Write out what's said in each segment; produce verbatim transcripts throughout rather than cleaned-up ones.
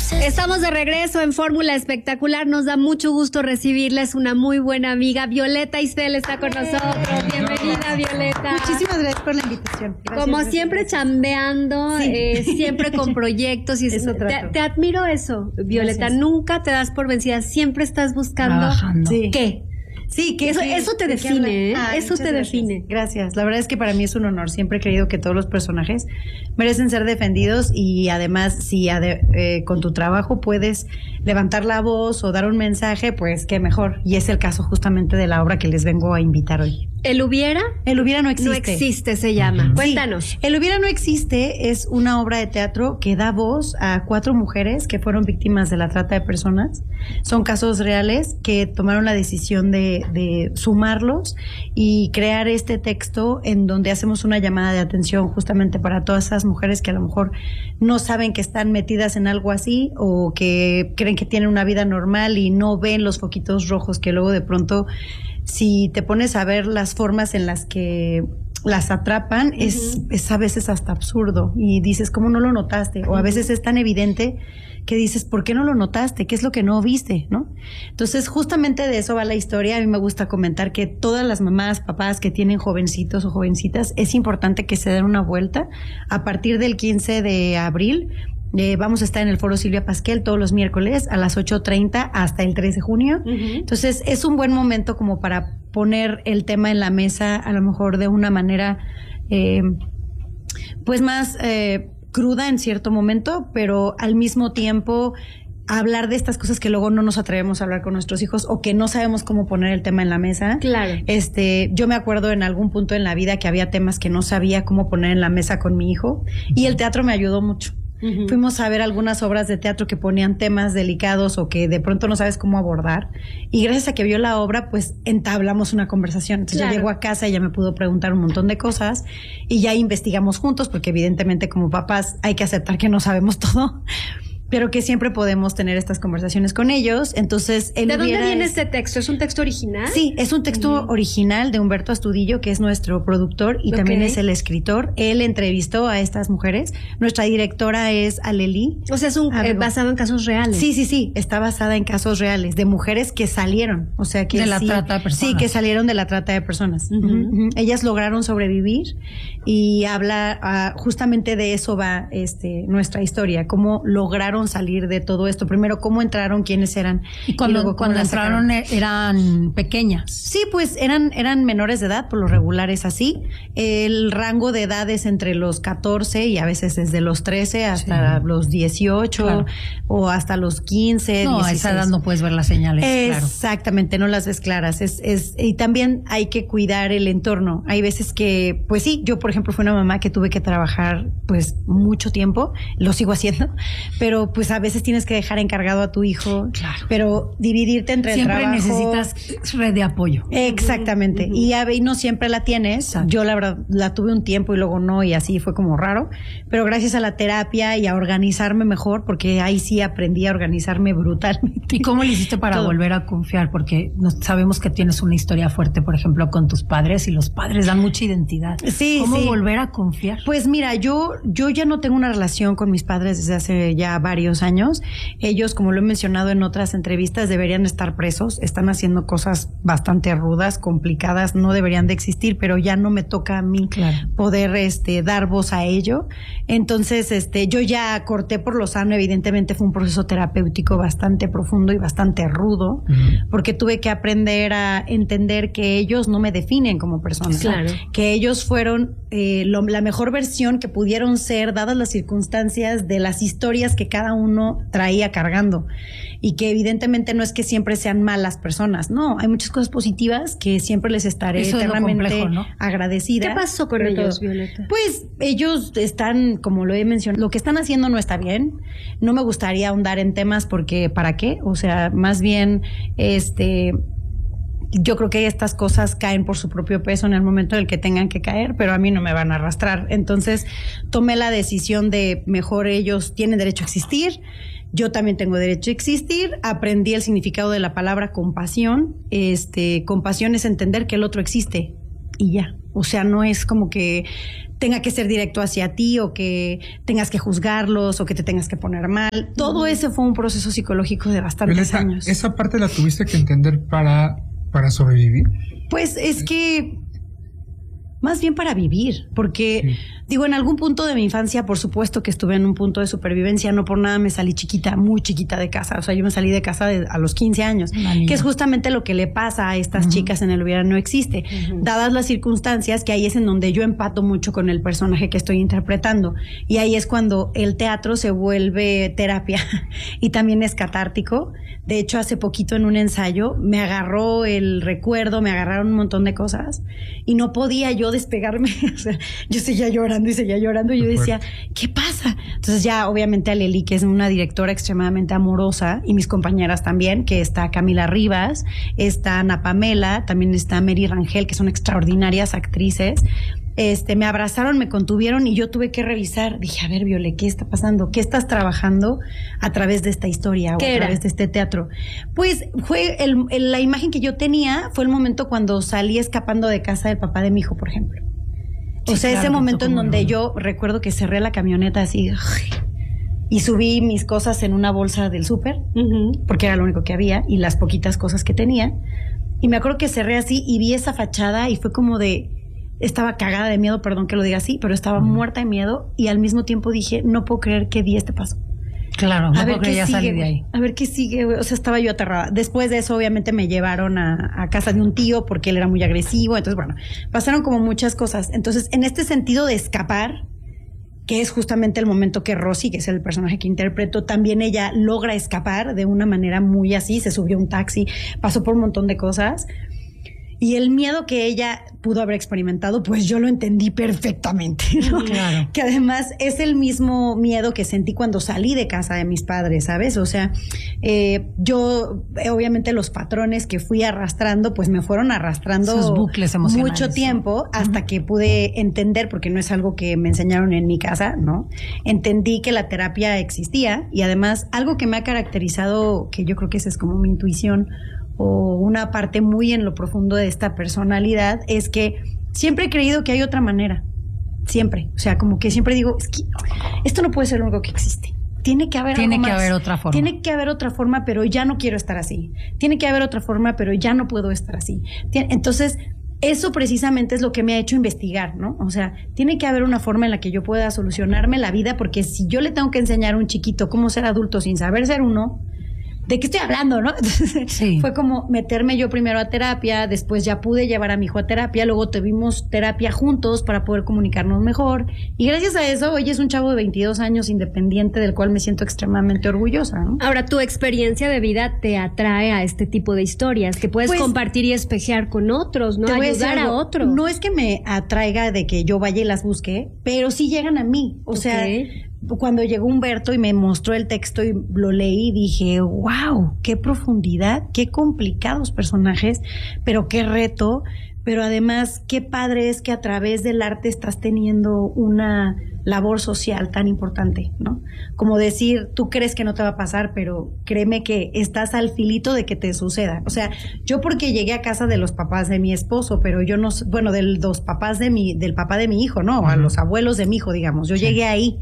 Estamos de regreso en Fórmula Espectacular. Nos da mucho gusto recibirla. Es una muy buena amiga. Violeta Isfel está con nosotros. Bienvenida, Violeta. Muchísimas gracias por la invitación. Gracias, Como gracias, siempre gracias. chambeando, Sí. eh, siempre con proyectos. Y Eso te, trato. te admiro eso, Violeta. Gracias. Nunca te das por vencida. Siempre estás buscando Trabajando. Sí. qué. Sí, que Eso- que- eso te que define, habla- ¿eh? Ay, Eso muchas te gracias. define. Gracias. La verdad es que para mí es un honor. Siempre he creído que todos los personajes merecen ser defendidos y además si ade- eh, con tu trabajo puedes levantar la voz o dar un mensaje, pues qué mejor. Y es el caso justamente de la obra que les vengo a invitar hoy. ¿El hubiera? El hubiera no existe. No existe, se llama. Sí. Cuéntanos. El hubiera no existe es una obra de teatro que da voz a cuatro mujeres que fueron víctimas de la trata de personas. Son casos reales que tomaron la decisión de, de sumarlos y crear este texto en donde hacemos una llamada de atención justamente para todas esas mujeres que a lo mejor no saben que están metidas en algo así o que creen que tienen una vida normal y no ven los foquitos rojos que luego de pronto, si te pones a ver las formas en las que las atrapan, uh-huh. es, es a veces hasta absurdo y dices, ¿cómo no lo notaste? O a veces es tan evidente que dices, ¿por qué no lo notaste? ¿Qué es lo que no viste? ¿No? Entonces, justamente de eso va la historia. A mí me gusta comentar que todas las mamás, papás que tienen jovencitos o jovencitas, es importante que se den una vuelta. A partir del quince de abril, Eh, vamos a estar en el Foro Silvia Pasquel todos los miércoles a las ocho treinta hasta el tres de junio. Uh-huh. Entonces, es un buen momento como para poner el tema en la mesa, a lo mejor de una manera, eh, pues más eh, cruda en cierto momento, pero al mismo tiempo hablar de estas cosas que luego no nos atrevemos a hablar con nuestros hijos o que no sabemos cómo poner el tema en la mesa. Claro. Este, yo me acuerdo en algún punto en la vida que había temas que no sabía cómo poner en la mesa con mi hijo y el teatro me ayudó mucho. Uh-huh. Fuimos a ver algunas obras de teatro que ponían temas delicados o que de pronto no sabes cómo abordar y gracias a que vio la obra pues entablamos una conversación. Entonces claro. Yo llego a casa y ella me pudo preguntar un montón de cosas y ya investigamos juntos porque evidentemente como papás hay que aceptar que no sabemos todo, pero que siempre podemos tener estas conversaciones con ellos. Entonces, ¿de dónde viene es, este texto? ¿Es un texto original? Sí, es un texto uh-huh. original de Humberto Astudillo, que es nuestro productor y okay. también es el escritor. Él entrevistó a estas mujeres. Nuestra directora es Aleli. O sea, es un, eh, basado en casos reales. Sí, sí, sí, está basada en casos reales de mujeres que salieron, o sea, que de la sí, trata de personas. Sí, que salieron de la trata de personas. Uh-huh. Uh-huh. Ellas lograron sobrevivir y habla uh, justamente de eso va este nuestra historia, cómo lograron salir de todo esto. Primero, cómo entraron, quiénes eran. Y cuando, y luego, cuando entraron sacaron. Eran pequeñas. Sí, pues eran, eran menores de edad, por lo regular es así. El rango de edad es entre los catorce y a veces desde los trece hasta sí. los dieciocho claro. o hasta los quince, no, dieciséis. A esa edad no puedes ver las señales. Exactamente, claro. no las ves claras. Es, es, y también hay que cuidar el entorno. Hay veces que, pues sí, yo por ejemplo fui una mamá que tuve que trabajar pues mucho tiempo, lo sigo haciendo, pero pues a veces tienes que dejar encargado a tu hijo, claro. pero dividirte entre siempre el trabajo. Siempre necesitas red de apoyo. Exactamente, uh-huh. y, a, y no siempre la tienes. Exacto. Yo la verdad la tuve un tiempo y luego no, y así fue como raro, pero gracias a la terapia y a organizarme mejor, porque ahí sí aprendí a organizarme brutalmente. ¿Y cómo le hiciste para Todo. volver a confiar? Porque sabemos que tienes una historia fuerte, por ejemplo, con tus padres, y los padres dan mucha identidad. Sí, ¿Cómo sí. volver a confiar? Pues mira, yo, yo ya no tengo una relación con mis padres desde hace ya varios años. Ellos, como lo he mencionado en otras entrevistas, deberían estar presos. Están haciendo cosas bastante rudas, complicadas, no deberían de existir, pero ya no me toca a mí claro. poder este, dar voz a ello. Entonces, este, yo ya corté por lo sano. Evidentemente fue un proceso terapéutico bastante profundo y bastante rudo, uh-huh. porque tuve que aprender a entender que ellos no me definen como persona. Claro. Que ellos fueron eh, lo, la mejor versión que pudieron ser, dadas las circunstancias de las historias que cada uno traía cargando, y que evidentemente no es que siempre sean malas personas, no, hay muchas cosas positivas que siempre les estaré Eso eternamente es lo complejo, ¿no? agradecida. ¿Qué pasó con Pero ellos, todo, Violeta? Pues ellos están, como lo he mencionado, lo que están haciendo no está bien. No me gustaría ahondar en temas porque ¿para qué? O sea, más bien este yo creo que estas cosas caen por su propio peso en el momento en el que tengan que caer, pero a mí no me van a arrastrar. Entonces tomé la decisión de mejor ellos tienen derecho a existir, yo también tengo derecho a existir. Aprendí el significado de la palabra compasión. Este, compasión es entender que el otro existe y ya. O sea, no es como que tenga que ser directo hacia ti o que tengas que juzgarlos o que te tengas que poner mal. Todo ese fue un proceso psicológico de bastantes Violeta, años. ¿esa parte la tuviste que entender para, para sobrevivir? Pues es que más bien para vivir, porque sí. digo, en algún punto de mi infancia, por supuesto que estuve en un punto de supervivencia, no por nada me salí chiquita, muy chiquita de casa, o sea, yo me salí de casa de, a los quince años, que es justamente lo que le pasa a estas uh-huh. chicas en El Hubiera No Existe, uh-huh. dadas las circunstancias, que ahí es en donde yo empato mucho con el personaje que estoy interpretando, y ahí es cuando el teatro se vuelve terapia y también es catártico. De hecho, hace poquito en un ensayo me agarró el recuerdo, me agarraron un montón de cosas y no podía yo despegarme. O sea, yo seguía llorando y seguía llorando y yo decía, ¿qué pasa? Entonces ya obviamente a Leli, que es una directora extremadamente amorosa, y mis compañeras también, que está Camila Rivas, está Ana Pamela, también está Mary Rangel, que son extraordinarias actrices. Este, me abrazaron, me contuvieron y yo tuve que revisar. Dije, a ver, Viole, ¿qué está pasando? ¿Qué estás trabajando a través de esta historia o a través de este teatro? Pues fue el, el, la imagen que yo tenía fue el momento cuando salí escapando de casa del papá de mi hijo, por ejemplo. O sí, sea, claro, ese momento en donde yo recuerdo que cerré la camioneta así y subí mis cosas en una bolsa del súper, uh-huh. porque era lo único que había y las poquitas cosas que tenía. Y me acuerdo que cerré así y vi esa fachada y fue como de... Estaba cagada de miedo, perdón que lo diga así, pero estaba muerta de miedo y al mismo tiempo dije, no puedo creer que di este paso. Claro, no a ver qué ya salí de ahí. A ver qué sigue, güey. O sea, estaba yo aterrada. Después de eso, obviamente, me llevaron a, a casa de un tío porque él era muy agresivo. Entonces, bueno, pasaron como muchas cosas. Entonces, en este sentido de escapar, que es justamente el momento que Rosy, que es el personaje que interpreto, también ella logra escapar de una manera muy así, se subió a un taxi, pasó por un montón de cosas. Y el miedo que ella pudo haber experimentado, pues yo lo entendí perfectamente, ¿no? Claro. Que además es el mismo miedo que sentí cuando salí de casa de mis padres, ¿sabes? O sea, eh, yo, obviamente los patrones que fui arrastrando, pues me fueron arrastrando esos bucles emocionales, mucho tiempo, ¿no? Hasta uh-huh. que pude entender, porque no es algo que me enseñaron en mi casa, ¿no? Entendí que la terapia existía y además algo que me ha caracterizado, que yo creo que esa es como mi intuición, o una parte muy en lo profundo de esta personalidad, es que siempre he creído que hay otra manera, siempre, o sea, como que siempre digo, es que esto no puede ser lo único que existe, tiene que haber tiene algo que más. haber otra forma, tiene que haber otra forma, pero ya no quiero estar así, tiene que haber otra forma, pero ya no puedo estar así. Entonces, eso precisamente es lo que me ha hecho investigar, ¿no? O sea, tiene que haber una forma en la que yo pueda solucionarme la vida, porque si yo le tengo que enseñar a un chiquito cómo ser adulto sin saber ser uno, ¿de qué estoy hablando, no? Entonces, sí. Fue como meterme yo primero a terapia, después ya pude llevar a mi hijo a terapia, luego tuvimos terapia juntos para poder comunicarnos mejor, y gracias a eso hoy es un chavo de veintidós años independiente del cual me siento extremadamente orgullosa, ¿no? Ahora, tu experiencia de vida te atrae a este tipo de historias que puedes pues, compartir y espejear con otros, ¿no? Ayudar a, a otros. No es que me atraiga de que yo vaya y las busque, pero sí llegan a mí, o okay. sea... Cuando llegó Humberto y me mostró el texto y lo leí, dije, wow, qué profundidad, qué complicados personajes, pero qué reto, pero además qué padre es que a través del arte estás teniendo una labor social tan importante, ¿no? Como decir, tú crees que no te va a pasar, pero créeme que estás al filito de que te suceda. O sea, yo porque llegué a casa de los papás de mi esposo, pero yo no, bueno, de los papás de mi, del papá de mi hijo, ¿no? A los abuelos de mi hijo, digamos. Yo sí. llegué ahí.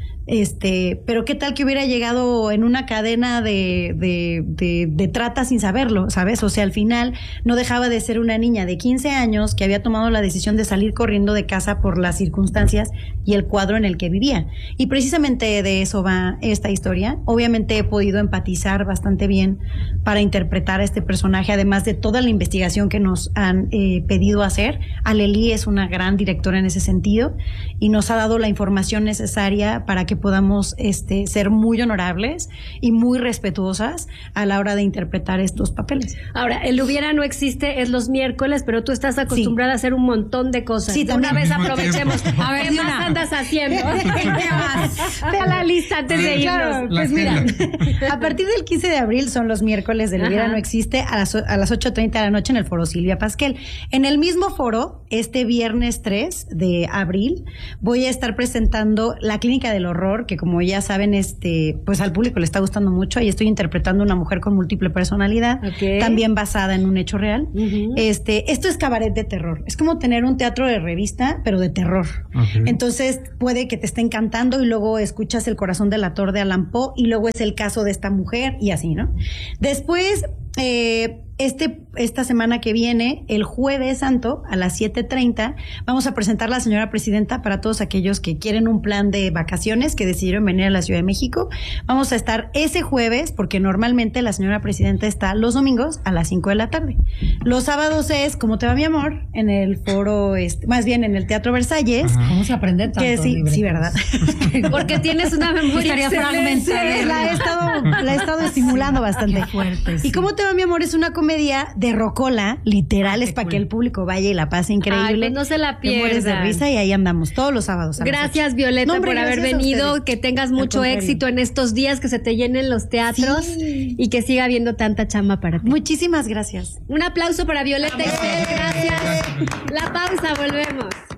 Este, pero qué tal que hubiera llegado en una cadena de, de, de, de trata sin saberlo, ¿sabes? O sea, al final no dejaba de ser una niña de quince años que había tomado la decisión de salir corriendo de casa por las circunstancias y el cuadro en el que vivía. Y precisamente de eso va esta historia. Obviamente he podido empatizar bastante bien para interpretar a este personaje, además de toda la investigación que nos han eh, pedido hacer. Aleli es una gran directora en ese sentido y nos ha dado la información necesaria para que que podamos este, ser muy honorables y muy respetuosas a la hora de interpretar estos papeles. Ahora, el Hubiera No Existe es los miércoles, pero tú estás acostumbrada sí. a hacer un montón de cosas. Sí, una vez aprovechemos. A ver, ¿qué más una. andas haciendo? ¿Qué más? Ve a la lista antes de irnos. Claro, pues mira, a partir del quince de abril son los miércoles del Hubiera No Existe a las, a las ocho treinta de la noche en el Foro Silvia Pasquel. En el mismo foro, este viernes tres de abril, voy a estar presentando La Clínica del Horror, horror, que como ya saben, este, pues al público le está gustando mucho. Y estoy interpretando una mujer con múltiple personalidad, Okay. también basada en un hecho real. Ujú. Este, esto es cabaret de terror. Es como tener un teatro de revista, pero de terror. Ok. Entonces puede que te estén cantando y luego escuchas El corazón del actor de Allan Poe y luego es el caso de esta mujer y así, ¿no? Después, eh, este, esta semana que viene, el Jueves Santo, a las siete treinta, vamos a presentar a la señora presidenta para todos aquellos que quieren un plan de vacaciones, que decidieron venir a la Ciudad de México. Vamos a estar ese jueves, porque normalmente la señora presidenta está los domingos a las cinco de la tarde. Los sábados es ¿Cómo te va mi amor? En el foro, este, más bien en el Teatro Versalles. Ajá. ¿Cómo se aprende tanto? Que sí, sí, ¿verdad? Porque tienes una memoria Estaría excelente. fragmentada. La he estado, la he estado estimulando bastante. Qué fuerte, sí. ¿Y cómo te va mi amor? Es una comedia de rocola, literal, Ah, es qué para cool. que el público vaya y la pase increíble. Ay, pues no se la Te mueres de pierdan. risa y ahí andamos todos los sábados. a las Gracias, ocho. Violeta, No, hombre, por haber gracias a venido. ustedes. Que tengas Al mucho contrario. éxito en estos días, que se te llenen los teatros Sí. y que siga habiendo tanta chamba para ti. Muchísimas gracias. Un aplauso para Violeta y Isabel, gracias. La pausa, volvemos.